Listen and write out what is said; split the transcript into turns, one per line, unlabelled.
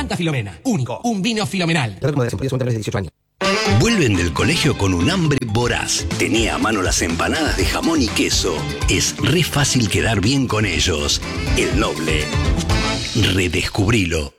Santa Filomena. Único. Un vino filomenal.
De 18 años.
Vuelven del colegio con un hambre voraz. Tenía a mano las empanadas de jamón y queso. Es re fácil quedar bien con ellos. El Noble. Redescubrilo.